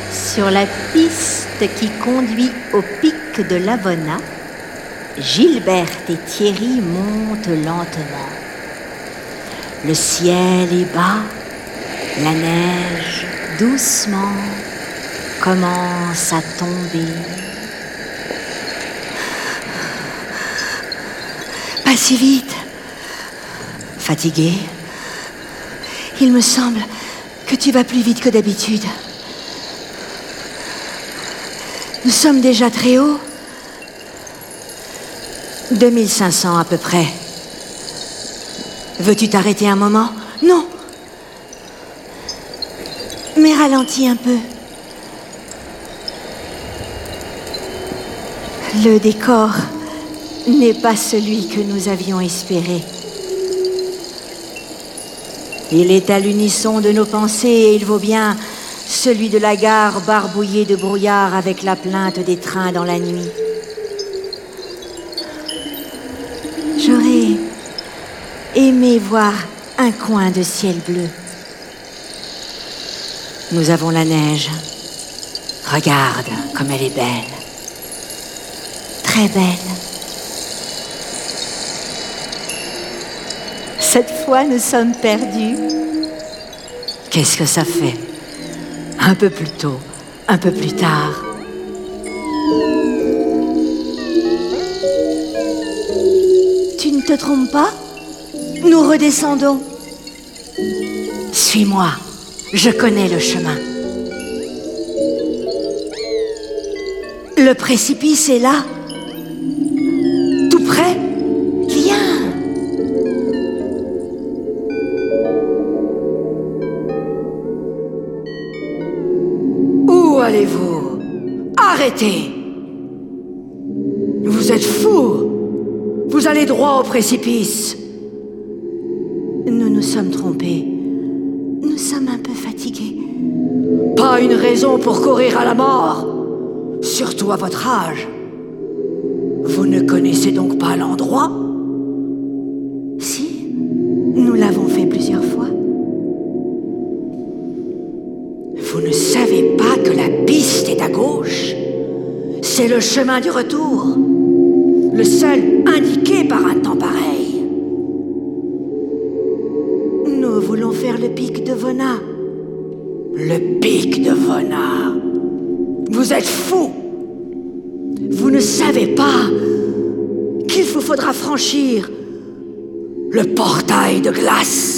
Sur la piste qui conduit au pic de l'Avona, Gilberte et Thierry montent lentement. Le ciel est bas, la neige, doucement, commence à tomber. Pas si vite. Fatigué. Il me semble que tu vas plus vite que d'habitude. Nous sommes déjà très haut. 2500 à peu près. Veux-tu t'arrêter un moment? Non. Mais ralentis un peu. Le décor n'est pas celui que nous avions espéré. Il est à l'unisson de nos pensées et il vaut bien celui de la gare barbouillée de brouillard avec la plainte des trains dans la nuit. J'aurais aimé voir un coin de ciel bleu. Nous avons la neige. Regarde comme elle est belle. Très belle. Cette fois, nous sommes perdus. Qu'est-ce que ça fait? Un peu plus tôt, un peu plus tard. Tu ne te trompes pas? Nous redescendons. Suis-moi, je connais le chemin. Le précipice est là. Tout près. Viens. Où allez-vous? Arrêtez! Vous êtes fous! Vous allez droit au précipice. Nous nous sommes trompés. Nous sommes un peu fatigués. Pas une raison pour courir à la mort, surtout à votre âge. Vous ne connaissez donc pas l'endroit? Si, nous l'avons fait plusieurs fois. Vous ne savez pas que la piste est à gauche? C'est le chemin du retour. Le seul indiqué par un temps pareil. Nous voulons faire le pic de Vona. Le pic de Vona. Vous êtes fous. Vous ne savez pas qu'il vous faudra franchir le portail de glace.